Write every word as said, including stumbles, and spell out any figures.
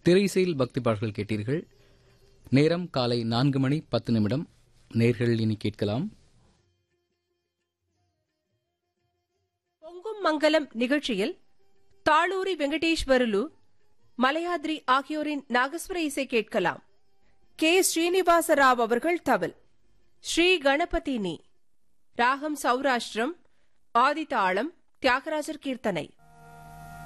திரைசையில் பக்தி பாடல்கள் கேட்டீர்கள். நேரம் காலை நான்கு மணி பத்து நிமிடம். நேர்கள் இனி கேட்கலாம் பொங்கும் மங்கலம் நிகழ்ச்சியில் தாளூரி வெங்கடேஸ்வரலு, மலையாத்ரி ஆகியோரின் நாகஸ்வர இசை கேட்கலாம். கே ஸ்ரீனிவாச ராவ் அவர்கள் தவில், ஸ்ரீ கணபதி நீ ராகம் சௌராஷ்டிரம், ஆதிதாளம், தியாகராஜர் கீர்த்தனை.